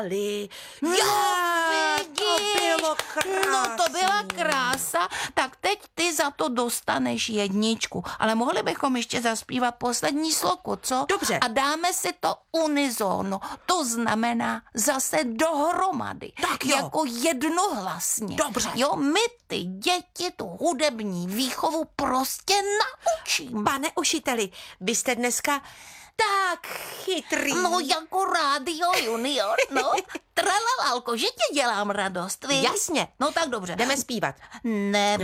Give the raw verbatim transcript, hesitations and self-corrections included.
Jo, Ne, vidíš, to bylo no to byla krásný. krása, tak teď ty za to dostaneš jedničku, ale mohli bychom ještě zaspívat poslední sloku, co? Dobře. A dáme si to unisono, to znamená zase dohromady, Tak jo. jako jednohlasně. Dobře. Jo, my ty děti tu hudební výchovu prostě naučíme. Pane učiteli, vy jste dneska tak chytrý. No jako rádio junior, no. Tralalalko, že ti dělám radost, víš? Jasně. No tak dobře. Jdeme zpívat. Ne,